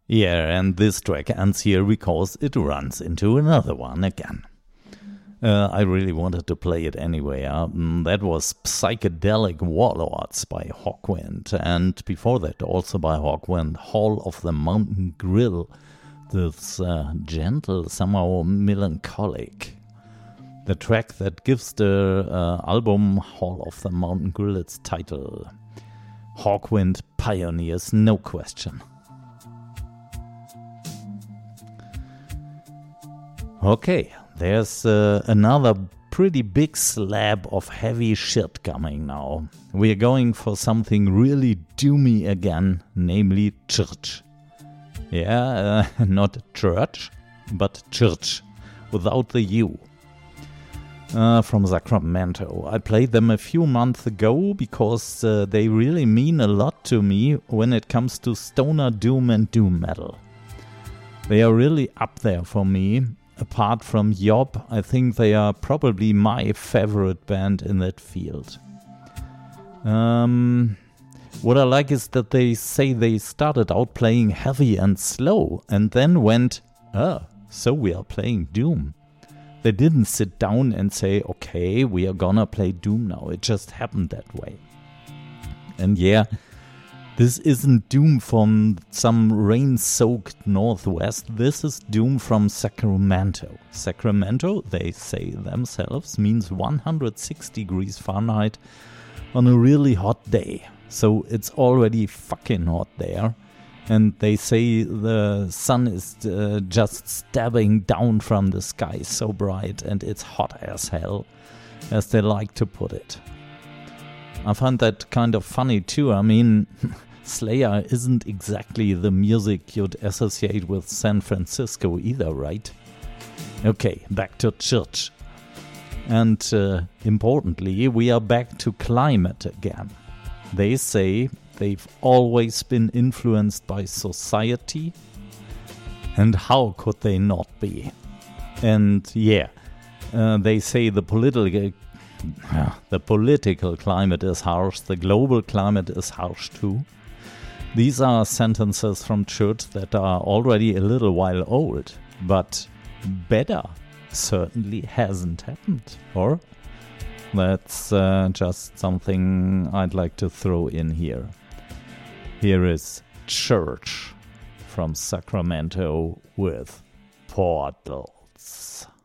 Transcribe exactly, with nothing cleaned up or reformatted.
Yeah, and this track ends here because it runs into another one again. Uh, I really wanted to play it anyway. Uh, that was Psychedelic Warlords by Hawkwind, and before that also by Hawkwind, Hall of the Mountain Grill. This uh, gentle, somehow melancholic. The track that gives the uh, album Hall of the Mountain Grill its title. Hawkwind pioneers, no question. Okay, there's uh, another pretty big slab of heavy shit coming now. We're going for something really doomy again, namely church. Yeah, uh, not church, but church, without the U. Uh, from Sacramento. I played them a few months ago because uh, they really mean a lot to me when it comes to stoner doom and doom metal. They are really up there for me. Apart from Yob, I think they are probably my favorite band in that field. Um, what I like is that they say they started out playing heavy and slow and then went, oh, so we are playing doom. They didn't sit down and say, okay, we are gonna play doom now. It just happened that way. And yeah, this isn't doom from some rain-soaked northwest. This is doom from Sacramento. Sacramento, they say themselves, means one hundred six degrees Fahrenheit on a really hot day. So it's already fucking hot there. And they say the sun is uh, just stabbing down from the sky so bright and it's hot as hell, as they like to put it. I find that kind of funny too. I mean, Slayer isn't exactly the music you'd associate with San Francisco either, right? Okay, back to church. And uh, importantly, we are back to climate again. They say they've always been influenced by society, and how could they not be? And yeah, uh, they say the political uh, the political climate is harsh, the global climate is harsh too. These are sentences from church that are already a little while old, but better certainly hasn't happened, or? That's uh, just something I'd like to throw in here. Here is Church from Sacramento with Portals.